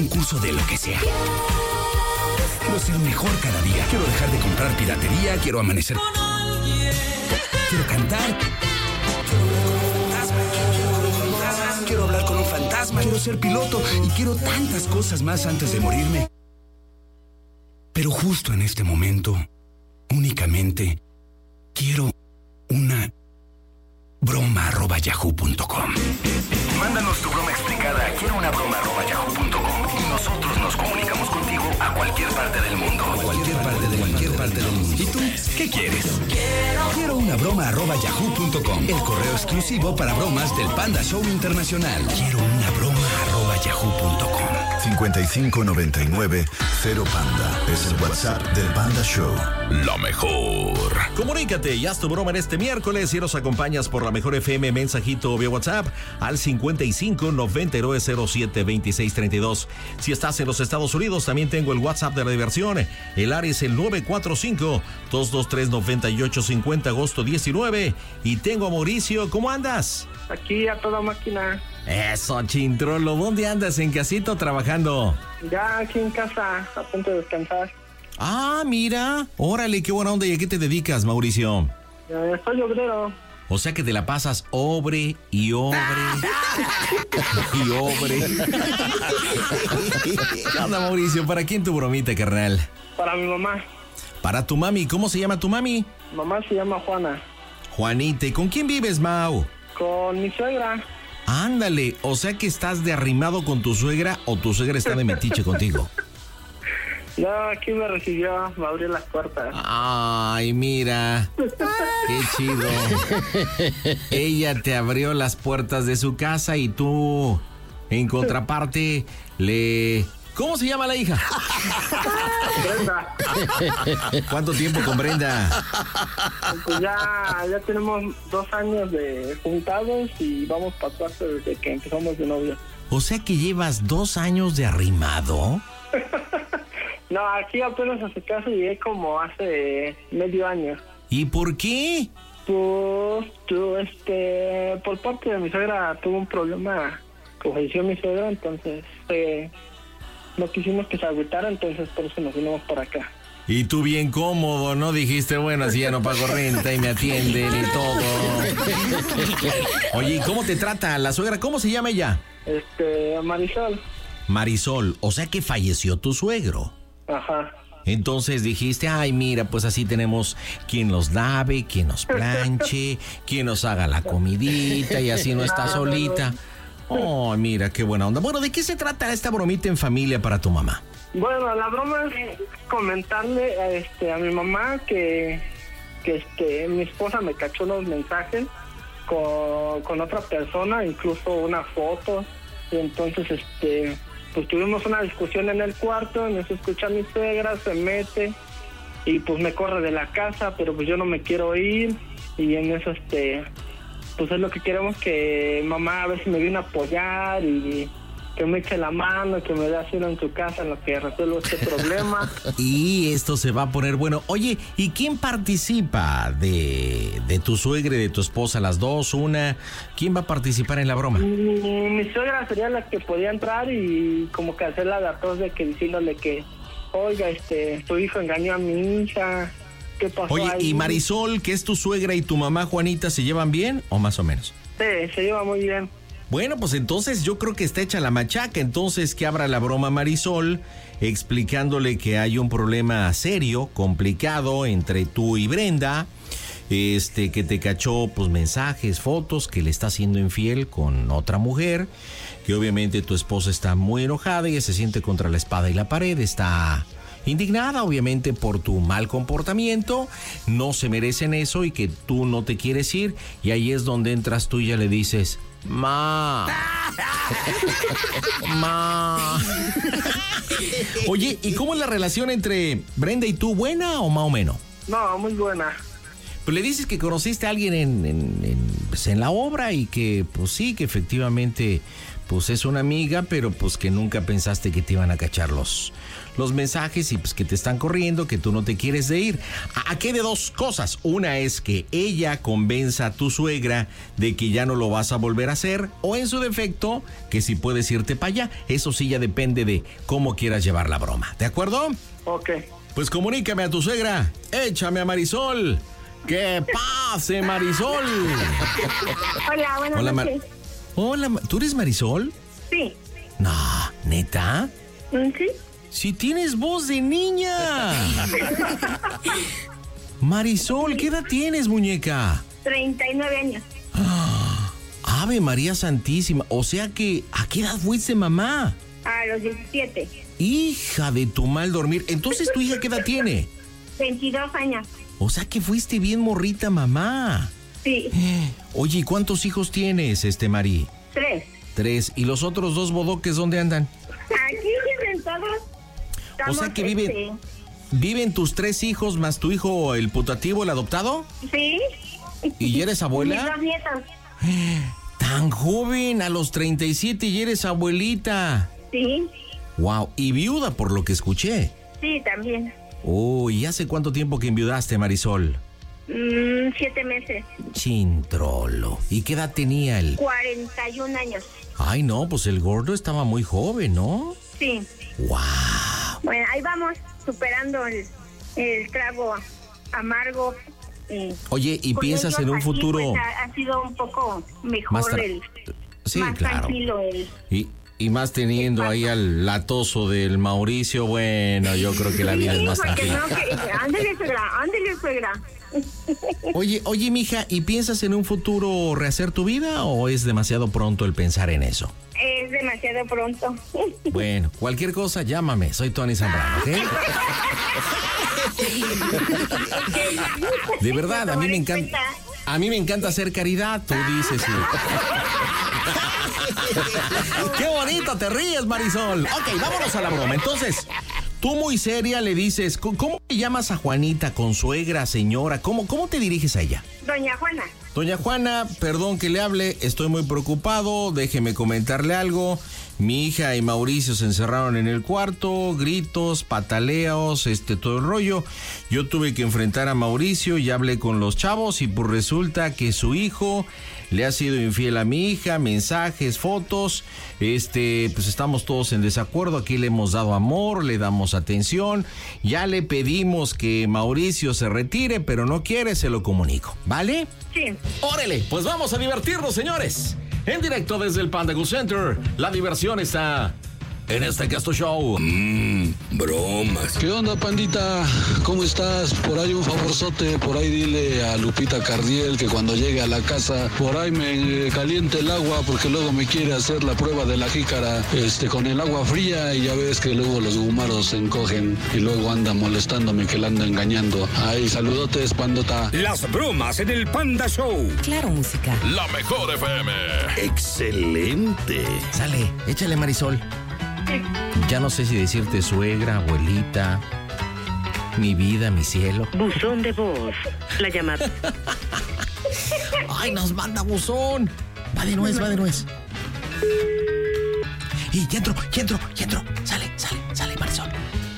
un curso de lo que sea. Quiero ser mejor cada día. Quiero dejar de comprar piratería. Quiero amanecer con alguien. Quiero cantar. Quiero hablar con un fantasma. Quiero ser piloto. Y quiero tantas cosas más antes de morirme. Pero justo en este momento, únicamente, quiero una broma@yahoo.com. Mándanos tu broma explicada a quierounabroma@yahoo.com y nosotros nos comunicamos contigo a cualquier parte del mundo. Cualquier parte del mundo. ¿Y tú qué quieres? Quiero una broma@yahoo.com. El correo exclusivo para bromas del Panda Show Internacional. Quiero una broma@yahoo.com. 5599 0 Panda. Es el WhatsApp del Panda Show. Lo mejor. Comunícate y haz tu broma en este miércoles y nos acompañas por la mejor FM, mensajito vía WhatsApp al 5599072632. Si estás en los Estados Unidos, también tengo el WhatsApp de la diversión. El área es el 945-223-9850, agosto 19. Y tengo a Mauricio. ¿Cómo andas? Aquí a toda máquina. Eso, Chintrolo. ¿Dónde andas? ¿En casita o trabajando? Ya aquí en casa, a punto de descansar. Ah, mira. Órale, qué buena onda. ¿Y a qué te dedicas, Mauricio? Soy obrero. O sea que te la pasas obre y obre y obre. ¿Qué onda, Mauricio? ¿Para quién tu bromita, carnal? Para mi mamá. Para tu mami. ¿Cómo se llama tu mami? Mamá se llama Juana. Juanita. ¿Y con quién vives, Mau? Con mi suegra. Ándale. O sea que estás de arrimado con tu suegra o tu suegra está de metiche contigo. No, aquí me recibió, me abrió las puertas. Ay, mira. Qué chido. Ella te abrió las puertas de su casa y tú, en contraparte, le... ¿Cómo se llama la hija? Brenda. ¿Cuánto tiempo con Brenda? Pues ya tenemos 2 años de juntados y vamos para atrás desde que empezamos de novio. O sea que llevas 2 años de arrimado. No, aquí apenas a su casa llegué como hace medio año. ¿Y por qué? Pues, por parte de mi suegra tuvo un problema, que falleció mi suegra, entonces no quisimos que se agüitara, entonces por eso nos vinimos para acá. Y tú bien cómodo, ¿no? Dijiste, bueno, así ya no pago renta y me atienden y todo. Oye, ¿y cómo te trata la suegra? ¿Cómo se llama ella? Marisol. Marisol, o sea que falleció tu suegro. Ajá. Entonces dijiste, ay, mira, pues así tenemos quien los lave, quien nos planche, quien nos haga la comidita y así no está solita. Oh, mira, qué buena onda. Bueno, ¿de qué se trata esta bromita en familia para tu mamá? Bueno, la broma es comentarle a mi mamá que mi esposa me cachó los mensajes con otra persona, incluso una foto. Y entonces, pues tuvimos una discusión en el cuarto, no se escucha mi suegra, se mete y pues me corre de la casa, pero pues yo no me quiero ir y en eso pues es lo que queremos, que mamá a ver si me viene a apoyar y que me eche la mano, que me dé asilo en su casa en lo que resuelvo este problema. Y esto se va a poner bueno. Oye, ¿y quién participa de tu suegra y de tu esposa, las dos, una? ¿Quién va a participar en la broma? Mi suegra sería la que podía entrar y como que hacerla de tos de que diciéndole que, oiga, tu hijo engañó a mi hija, ¿qué pasó? Oye, ahí? ¿y Marisol, que es tu suegra, y tu mamá Juanita, se llevan bien o más o menos? Sí, se lleva muy bien. Bueno, pues entonces yo creo que está hecha la machaca. Entonces que abra la broma Marisol, explicándole que hay un problema serio, complicado entre tú y Brenda, que te cachó pues mensajes, fotos, que le está siendo infiel con otra mujer, que obviamente tu esposa está muy enojada y se siente contra la espada y la pared, está indignada obviamente por tu mal comportamiento, no se merecen eso y que tú no te quieres ir, y ahí es donde entras tú y ya le dices, Ma. Oye, ¿y cómo es la relación entre Brenda y tú? ¿Buena o más o menos? No, muy buena. Pues le dices que conociste a alguien en la obra y que, pues sí, que efectivamente pues es una amiga, pero pues que nunca pensaste que te iban a cachar los mensajes y pues que te están corriendo, que tú no te quieres de ir. Aquí de dos cosas. Una es que ella convenza a tu suegra de que ya no lo vas a volver a hacer, o en su defecto, que si puedes irte para allá. Eso sí ya depende de cómo quieras llevar la broma. ¿De acuerdo? Ok. Pues comunícame a tu suegra. Échame a Marisol. ¡Que pase, Marisol! Hola, buenas noches. Hola, ¿tú eres Marisol? Sí. No, ¿neta? ¿Sí? ¡Si tienes voz de niña! Marisol, ¿qué edad tienes, muñeca? 39 años. Ave María Santísima. O sea que, ¿a qué edad fuiste mamá? A los 17. Hija de tu mal dormir. Entonces, ¿tu hija qué edad tiene? 22 años. O sea que fuiste bien morrita, mamá. Sí. Oye, ¿y cuántos hijos tienes, Mari? 3. 3. ¿Y los otros 2 bodoques dónde andan? Aquí viven todos. O sea que viven tus 3 hijos más tu hijo, el putativo, el adoptado. Sí. ¿Y eres abuela? Mis 2 nietos. Tan joven, a los 37 y eres abuelita. Sí. Wow, y viuda por lo que escuché. Sí, también. Oh, ¿y hace cuánto tiempo que enviudaste, Marisol? 7 meses. Chintrolo. ¿Y qué edad tenía él? 41 años. Ay, no, pues el gordo estaba muy joven, ¿no? Sí. Wow. Bueno, ahí vamos, superando el trago amargo. Oye, ¿y piensas en un aquí, futuro? Pues, ha sido un poco mejor, sí, más claro. tranquilo Y más teniendo ahí al latoso del Mauricio, bueno, yo creo que la vida es más tranquila. Ándele, suegra. Oye, mija, ¿y piensas en un futuro rehacer tu vida o es demasiado pronto el pensar en eso? Es demasiado pronto. Bueno, cualquier cosa, llámame. Soy Tony Zambrano, ¿ok? De verdad, a mí me encanta hacer caridad, tú dices. ¡Qué bonito te ríes, Marisol! Ok, vámonos a la broma. Entonces, tú muy seria le dices, ¿cómo te llamas a Juanita? ¿Consuegra, señora? ¿Cómo te diriges a ella? Doña Juana. Doña Juana, perdón que le hable, estoy muy preocupado, déjeme comentarle algo. Mi hija y Mauricio se encerraron en el cuarto, gritos, pataleos, todo el rollo. Yo tuve que enfrentar a Mauricio y hablé con los chavos y pues resulta que su hijo le ha sido infiel a mi hija, mensajes, fotos. Pues estamos todos en desacuerdo, aquí le hemos dado amor, le damos atención. Ya le pedimos que Mauricio se retire, pero no quiere, se lo comunico, ¿vale? Sí. ¡Órale! Pues vamos a divertirnos, señores. En directo desde el Panda Go Center, la diversión está en este Casto Show. Bromas. ¿Qué onda, pandita? ¿Cómo estás? Por ahí un favorzote, por ahí dile a Lupita Cardiel que cuando llegue a la casa, por ahí me caliente el agua porque luego me quiere hacer la prueba de la jícara con el agua fría y ya ves que luego los gumaros se encogen y luego anda molestándome que la ando engañando. Ay, saludotes, pandota. Las bromas en el Panda Show. Claro, música. La mejor FM. Excelente. Sale, échale, Marisol. Ya no sé si decirte suegra, abuelita, mi vida, mi cielo. Buzón de voz. La llamada. ¡Ay, nos manda buzón! Va de nuez. Y ya entró. Sale, Marisol.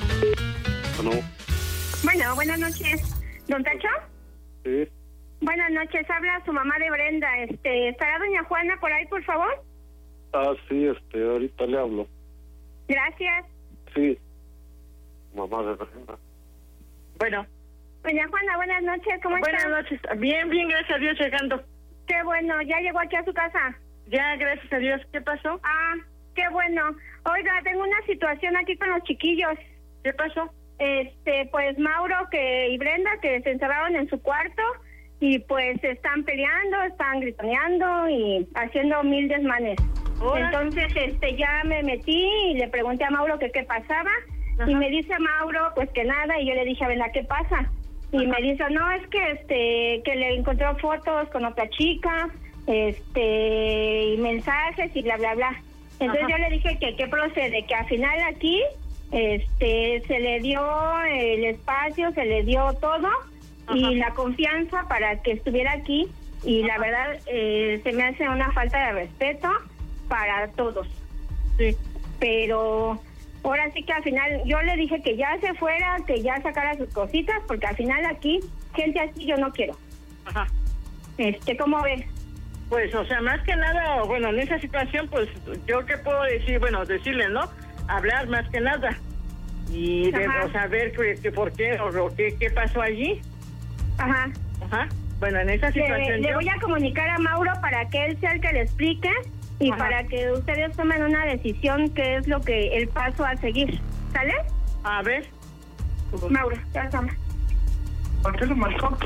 Bueno, buenas noches. ¿Don Tacho? Sí. Buenas noches, habla su mamá de Brenda. ¿Estará doña Juana por ahí, por favor? Sí, ahorita le hablo. Gracias. Sí. Mamá de Brenda. Bueno. Doña Juana, buenas noches, ¿cómo está? Buenas noches. Bien, gracias a Dios, llegando. Qué bueno, ¿ya llegó aquí a su casa? Ya, gracias a Dios. ¿Qué pasó? Qué bueno. Oiga, tengo una situación aquí con los chiquillos. ¿Qué pasó? Pues Mauro y Brenda que se encerraron en su cuarto y pues están peleando, están gritoneando y haciendo mil desmanes. ¿Hola? Entonces, ya me metí y le pregunté a Mauro que qué pasaba. Ajá. Y me dice Mauro, pues que nada, y yo le dije, a Brenda, ¿qué pasa? Y me dice, no, es que le encontró fotos con otra chica, y mensajes y bla, bla, bla. Entonces yo le dije que qué procede, que al final aquí, se le dio el espacio, se le dio todo, y la confianza para que estuviera aquí, y la verdad, se me hace una falta de respeto, para todos. Sí. Pero ahora sí que al final yo le dije que ya se fuera, que ya sacara sus cositas, porque al final aquí gente así yo no quiero. Ajá. ¿Cómo ves? Pues, o sea, más que nada, bueno, en esa situación, pues, ¿yo qué puedo decir? Bueno, decirle, ¿no? Hablar más que nada. Y saber que por qué, o qué pasó allí. Ajá. Ajá. Bueno, en esa situación... Le voy a comunicar a Mauro para que él sea el que le explique y para que ustedes tomen una decisión, que es lo que el paso a seguir. ¿Sale? A ver. Mauro, ya toma. ¿Por qué lo marcó?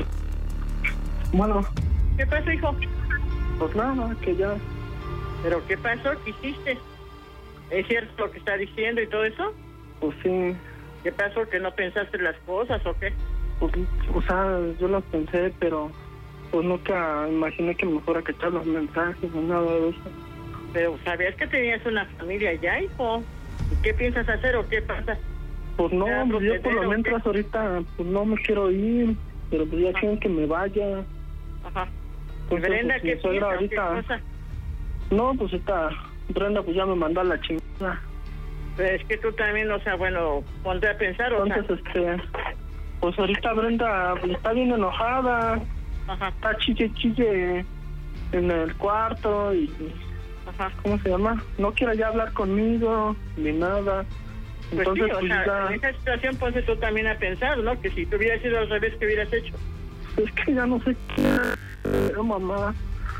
Bueno. ¿Qué pasó, hijo? Pues nada, que ya... ¿Pero qué pasó? ¿Qué hiciste? ¿Es cierto lo que está diciendo y todo eso? Pues sí. ¿Qué pasó? ¿Que no pensaste las cosas o qué? Pues, o sea, yo las pensé, pero pues nunca imaginé que me fuera a cachar los mensajes ni nada de eso. Pero ¿sabías que tenías una familia ya, hijo? ¿Y qué piensas hacer o qué pasa? Pues no, yo por lo mientras ahorita pues no me quiero ir, pero pues ya quieren que me vaya. Ajá. Entonces, Brenda, pues, ¿qué piensas? ahorita... ¿Qué cosa? No, pues esta Brenda pues ya me mandó a la chingada. Pero es que tú también, o sea, bueno, ponte a pensar, o entonces, sea... pues ahorita Brenda pues, está bien enojada. Ajá. Está chille en el cuarto y... Ajá. ¿Cómo se llama? No quiere ya hablar conmigo, ni nada. Pues entonces, sí, o sea, ya... en esa situación ponte tú también a pensar, ¿no? Que si tú hubieras sido al revés, ¿qué hubieras hecho? Es que ya no sé qué, mamá.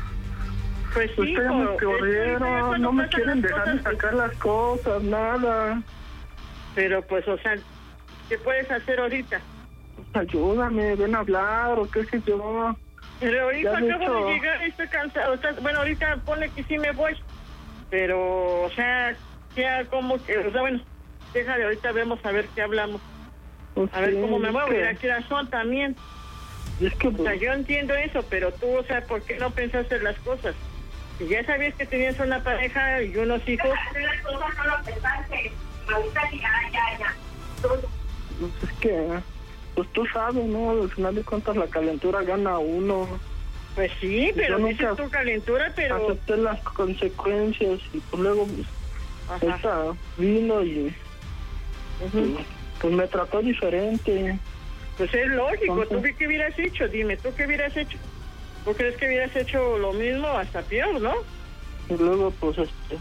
Pues sí, ya me corrieron, no me quieren dejar de sacar las cosas, nada. Pero pues, o sea, ¿qué puedes hacer ahorita? Pues ayúdame, ven a hablar o qué sé yo. Pero ahorita acabo de llegar, estoy cansado. Bueno, ahorita ponle que sí me voy. Pero, o sea, ya como que, o sea, bueno, déjale, ahorita vemos a ver qué hablamos. Pues a ver sí, cómo me muevo, que... y aquí son también. Es que, o sea, yo entiendo eso, pero tú, o sea, ¿por qué no pensaste las cosas? Si ya sabías que tenías una pareja y unos hijos... Las cosas no lo pensaste. Ahorita ya. Pues es que, pues tú sabes, ¿no? Al final de cuentas la calentura gana uno. Pues sí, pero dices tu calentura, pero... Acepté las consecuencias y pues luego esta vino y... pues me trató diferente. Pues es lógico, ¿tú qué hubieras hecho? Dime, ¿tú qué hubieras hecho? ¿Tú crees que hubieras hecho lo mismo, hasta peor, no? Y luego, pues,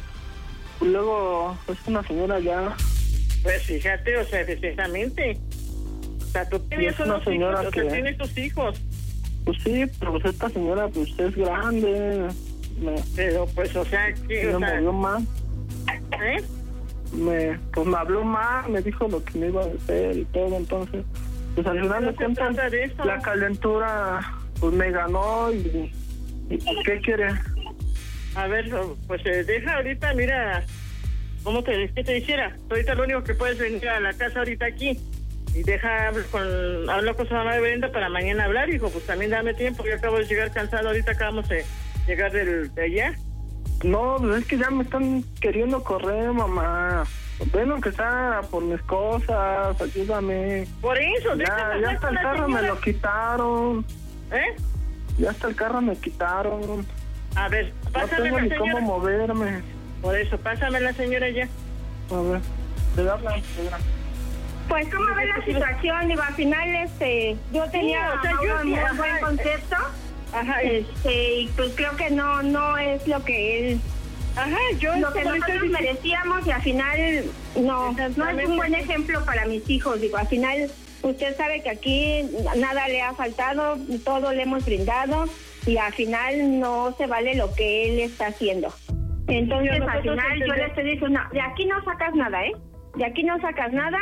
luego, es una señora ya... Pues fíjate, o sea, precisamente. O sea, tú tenías unos hijos, o sea, tienes tus hijos. Pues sí, pero pues esta señora, pues, es grande. Pero, pues, o sea, ¿qué? Me movió más. ¿Eh? Pues me habló más, me dijo lo que me iba a hacer y todo, entonces... Pues al final de cuentas, la calentura pues me ganó y ¿qué quiere? A ver, pues deja ahorita, mira, ¿qué te hiciera? Ahorita lo único que puedes venir a la casa ahorita aquí y hablo con su mamá de Brenda para mañana hablar, hijo, pues también dame tiempo, yo acabo de llegar cansado, ahorita acabamos de llegar de allá. No, pues es que ya me están queriendo correr, mamá. Ven lo que sea por mis cosas, ayúdame. Por eso, ya hasta el carro me lo quitaron. ¿Eh? Ya hasta el carro me quitaron. A ver, pásame no tengo la ni señora. cómo moverme. Por eso, pásame la señora ya. A ver, ¿le da la señora? Pues, ¿cómo ves la situación? Digo, al final, yo tenía un muy buen concepto. Ajá. Y pues creo que no es lo que él... Ajá, lo que nosotros merecíamos, y al final no es un buen ejemplo para mis hijos. Digo, al final usted sabe que aquí nada le ha faltado, todo le hemos brindado y al final no se vale lo que él está haciendo. Entonces al final yo le estoy diciendo, de aquí no sacas nada, de aquí no sacas nada.